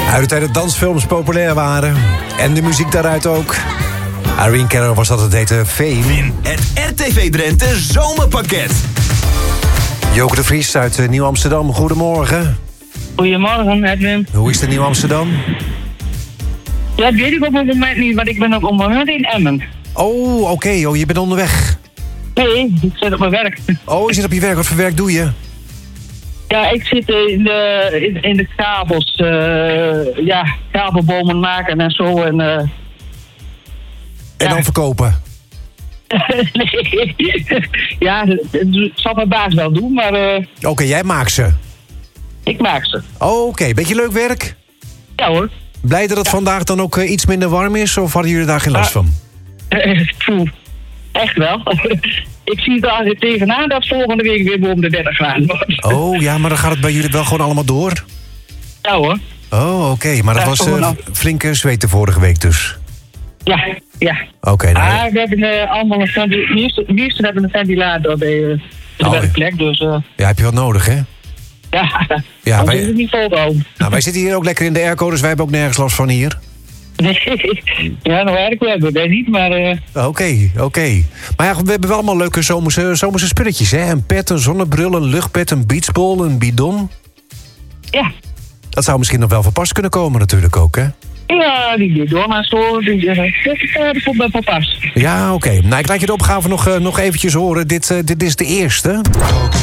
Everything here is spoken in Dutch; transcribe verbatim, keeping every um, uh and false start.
Uit de tijd dat dansfilms populair waren. En de muziek daaruit ook. Irene Cara was dat, het heette Fame. Win het R T V Drenthe zomerpakket. Joke de Vries uit uh, Nieuw-Amsterdam, goedemorgen. Goedemorgen, Edwin. Hoe is het in Nieuw-Amsterdam? Ja, dat weet ik op het moment niet, want ik ben op het moment in Emmen. Oh, oké, okay. oh, je bent onderweg. Nee, ik zit op mijn werk. Oh, je zit op je werk. Wat voor werk doe je? Ja, ik zit in de, in, in de kabels, uh, ja, kabelbomen maken en zo. En, uh, en ja. dan verkopen? Nee, ja, dat zal mijn baas wel doen, maar... Uh, Oké, okay, jij maakt ze? Ik maak ze. Oh, oké. Okay. Beetje leuk werk? Ja hoor. Blij dat het ja. vandaag dan ook uh, iets minder warm is, of hadden jullie daar geen last van? Uh, echt wel. Ik zie het er tegenaan dat volgende week weer boven de dertig graden wordt. Oh, ja, maar dan gaat het bij jullie wel gewoon allemaal door? Ja hoor. Oh, oké. Okay. Maar dat ja, was uh, flinke zweten vorige week dus? Ja, ja. Oké. Okay, nou... Ah, we hebben uh, allemaal een meesten hebben een ventilator bij uh, de oh, werkplek, dus... Uh... Ja, heb je wat nodig, hè? Ja, ja wij... is het niet volkomen. Nou, wij zitten hier ook lekker in de airco, dus wij hebben ook nergens last van hier. Nee, ja, nou eigenlijk wel, hebben wij niet, maar... Oké, uh... oké. Okay, okay. Maar ja, we hebben wel allemaal leuke zomerse, zomerse spulletjes, hè? Een pet, een zonnebril, een luchtpet, een beachball, een bidon. Ja. Dat zou misschien nog wel van pas kunnen komen natuurlijk ook, hè? Ja, die bidon en zo, die, uh, dat komt wel van pas. Ja, oké. Okay. Nou, ik laat je de opgave nog, uh, nog eventjes horen. Dit, uh, dit is de eerste.